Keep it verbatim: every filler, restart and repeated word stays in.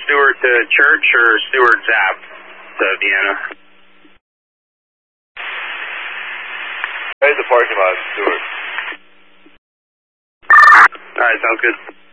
Stewart to Church or Stewart Zap to Vienna? Hey, the parking lot, Stewart. Alright, sounds good.